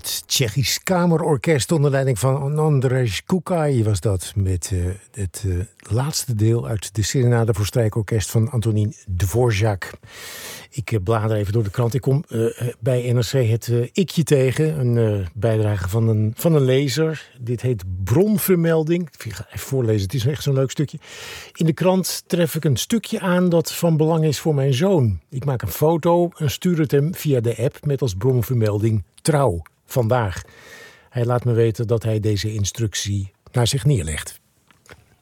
Het Tsjechisch Kamerorkest onder leiding van Andrzej Kukaj was dat. Met het laatste deel uit de Serenade voor strijkorkest van Antonín Dvořák. Ik blader even door de krant. Ik kom bij NRC het ikje tegen. Een bijdrage van een lezer. Dit heet bronvermelding. Ik ga even voorlezen. Het is echt zo'n leuk stukje. In de krant tref ik een stukje aan dat van belang is voor mijn zoon. Ik maak een foto en stuur het hem via de app met als bronvermelding Trouw. Vandaag. Hij laat me weten dat hij deze instructie naar zich neerlegt.